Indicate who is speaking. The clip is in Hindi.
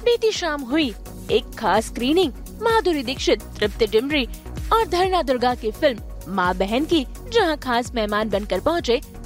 Speaker 1: बीती शाम हुई एक खास स्क्रीनिंग माधुरी दीक्षित, तृप्ति डिमरी और धर्ना दुर्गा की फिल्म माँ बहन की, जहां खास मेहमान बनकर पहुंचे